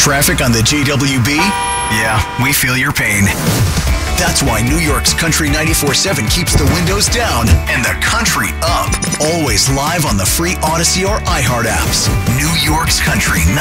Traffic on the JWB? Yeah, we feel your pain. That's why New York's Country 94.7 keeps the windows down and the country up. Always live on the free Odyssey or iHeart apps. New York's Country